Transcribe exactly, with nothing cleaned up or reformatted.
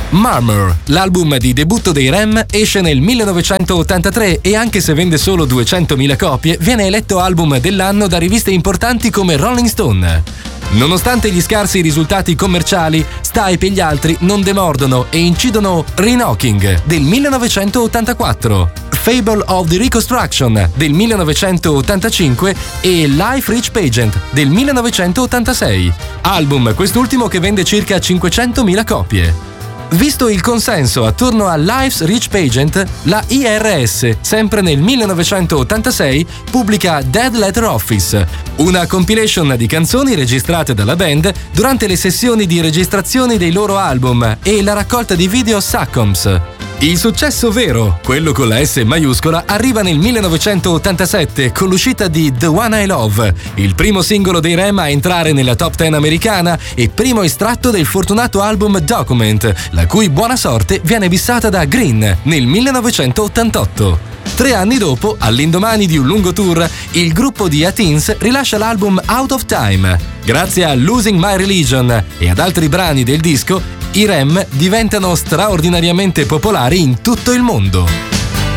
Murmur, l'album di debutto dei R E M, esce nel millenovecentottantatré e anche se vende solo duecentomila copie, viene eletto album dell'anno da riviste importanti come Rolling Stone. Nonostante gli scarsi risultati commerciali, Stipe e gli altri non demordono e incidono Re-Knocking del millenovecentottantaquattro, Fable of the Reconstruction del millenovecentottantacinque e Life Rich Pageant del millenovecentottantasei, album quest'ultimo che vende circa cinquecentomila copie. Visto il consenso attorno a Life's Rich Pageant, la I R S, sempre nel millenovecentottantasei, pubblica Dead Letter Office, una compilation di canzoni registrate dalla band durante le sessioni di registrazione dei loro album e la raccolta di video Saccoms. Il successo vero, quello con la S maiuscola, arriva nel millenovecentottantasette con l'uscita di The One I Love, il primo singolo dei R E M a entrare nella top dieci americana e primo estratto del fortunato album Document, la cui buona sorte viene bissata da Green nel millenovecentottantotto. Tre anni dopo, all'indomani di un lungo tour, il gruppo di A-Teens rilascia l'album Out of Time. Grazie a Losing My Religion e ad altri brani del disco, i R E M diventano straordinariamente popolari in tutto il mondo.